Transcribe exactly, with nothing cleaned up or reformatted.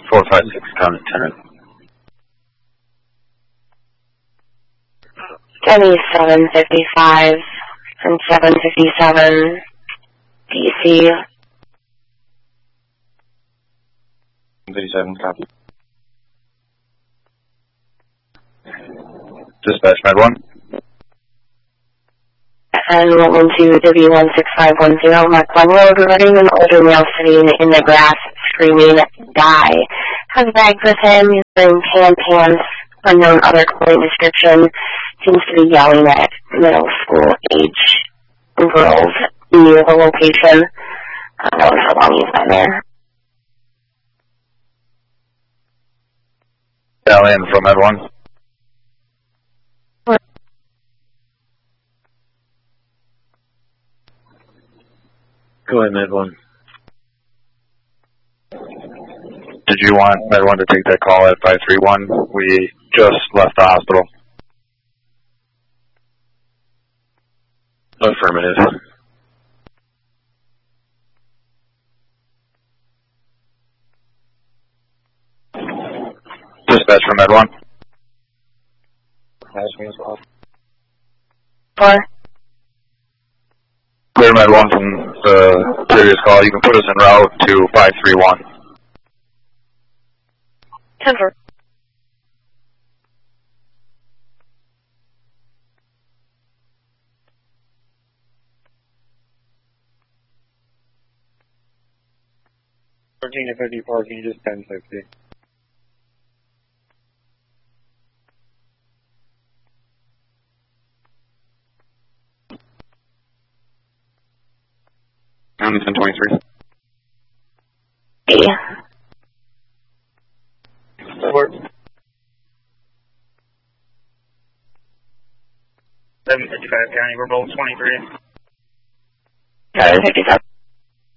four five six, County Lieutenant. Denny seven fifty-five from seven fifty-seven, D C. fifty-seven, copy. Dispatch, Med one. And one one two W one six five one zero, Mark one Road, regarding an older male sitting in the grass, screaming, die. Has bags with him, he's wearing tan pants, unknown other clothing description, seems to be yelling at middle school age girls near the location. I don't know how long he's been there. Alien from Med one. Go ahead, Med one. Did you want Med one to take that call at five three one? We just left the hospital. Affirmative. Dispatch from Med one. Four. Clear Med one from the previous call. You can put us en route to five three one. ten four. Thirteen to fifty parking, just ten sixty. County ten twenty-three. Yeah. Support. seven fifty-five County, we're both twenty-three. seven fifty-seven.